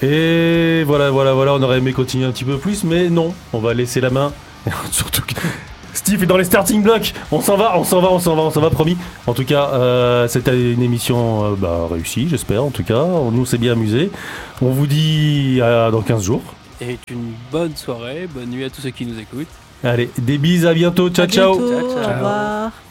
Et voilà, on aurait aimé continuer un petit peu plus, mais non, on va laisser la main. Surtout que Steve est dans les starting blocks. On s'en va, promis. En tout cas, c'était une émission réussie, j'espère. En tout cas, nous on s'est bien amusé. On vous dit dans 15 jours. Et une bonne soirée, bonne nuit à tous ceux qui nous écoutent. Allez, des bises, à bientôt, ciao. Au revoir.